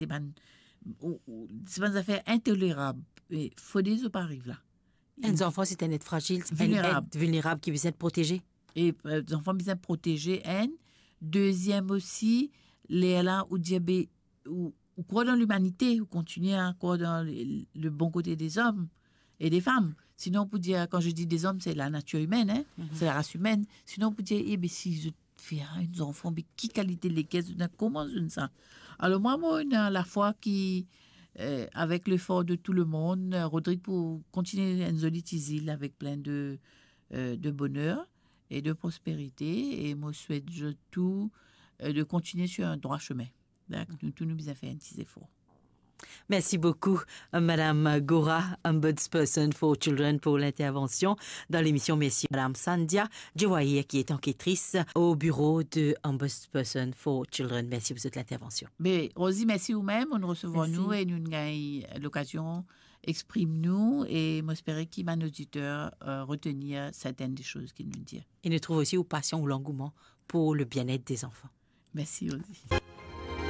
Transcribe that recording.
c'est des affaires intolérables. Il faut des pas arriver là. Les enfants, c'est un être fragile, Vulnérable. un être vulnérable qui veut être protégé. Et les enfants besoin protéger. Deuxième aussi, les là où diabète, ou croire dans l'humanité, ou continuer à croire dans le bon côté des hommes et des femmes. Sinon, on peut dire, quand je dis des hommes, c'est la nature humaine, hein, c'est la race humaine. Sinon, on peut dire, eh bien, si je fais un enfant, mais qui qualité les caisses, comment je ça? Alors, moi, la foi qui, avec l'effort de tout le monde, Rodrigue, pour continuer à nous avec plein de bonheur et de prospérité. Et moi, souhaite tout de continuer sur un droit chemin. Nous, tout nous avons fait un petit effort. Merci beaucoup, Madame Gora, Ombudsperson for Children, pour l'intervention dans l'émission. Merci, Madame Sandia Djewaye, qui est enquêtrice au bureau de Ombudsperson for Children. Merci pour cette intervention. Mais Rosie, merci vous-même. On nous recevons nous et nous avons l'occasion exprime-nous et j'espère qu'il va nos auditeurs retenir certaines des choses qu'il nous dit. Et nous trouvons aussi aux passions ou l'engouement pour le bien-être des enfants. Merci Rosie.